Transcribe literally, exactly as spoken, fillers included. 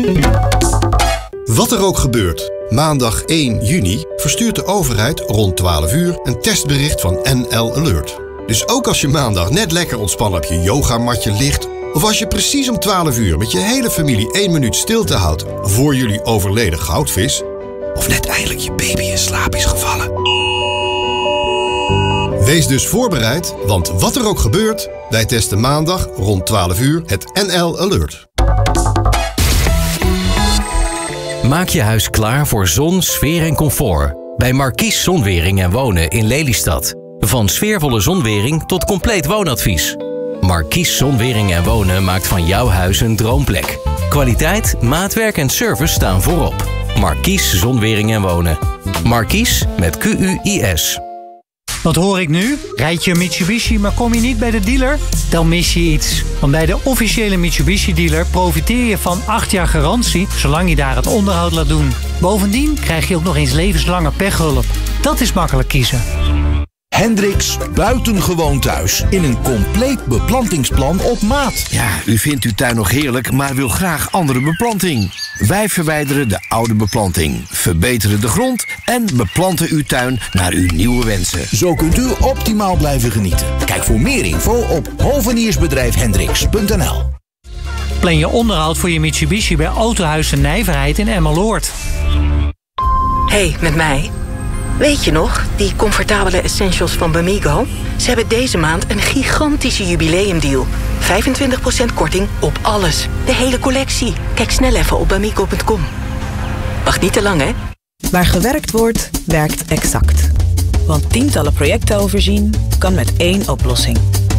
Wat er ook gebeurt, maandag één juni verstuurt de overheid rond twaalf uur een testbericht van N L Alert. Dus ook als je maandag net lekker ontspannen op je yogamatje ligt, of als je precies om twaalf uur met je hele familie één minuut stilte houdt voor jullie overleden goudvis, of net eindelijk je baby in slaap is gevallen. Wees dus voorbereid, want wat er ook gebeurt, wij testen maandag rond twaalf uur het N L Alert. Maak je huis klaar voor zon, sfeer en comfort. Bij Markies Zonwering en Wonen in Lelystad. Van sfeervolle zonwering tot compleet woonadvies. Markies Zonwering en Wonen maakt van jouw huis een droomplek. Kwaliteit, maatwerk en service staan voorop. Markies Zonwering en Wonen. Markies met Q U I S. Wat hoor ik nu? Rijd je een Mitsubishi, maar kom je niet bij de dealer? Dan mis je iets. Want bij de officiële Mitsubishi-dealer profiteer je van acht jaar garantie, zolang je daar het onderhoud laat doen. Bovendien krijg je ook nog eens levenslange pechhulp. Dat is makkelijk kiezen. Hendricks buitengewoon thuis. In een compleet beplantingsplan op maat. Ja, u vindt uw tuin nog heerlijk, maar wil graag andere beplanting. Wij verwijderen de oude beplanting, verbeteren de grond en beplanten uw tuin naar uw nieuwe wensen. Zo kunt u optimaal blijven genieten. Kijk voor meer info op hoveniersbedrijf hendricks punt n l. Plan je onderhoud voor je Mitsubishi bij Autohuis de Nijverheid in Emmeloord. Hey, met mij. Weet je nog, die comfortabele essentials van Bamigo? Ze hebben deze maand een gigantische jubileumdeal. vijfentwintig procent korting op alles. De hele collectie. Kijk snel even op bamigo punt com. Wacht niet te lang, hè? Waar gewerkt wordt, werkt Exact. Want tientallen projecten overzien kan met één oplossing.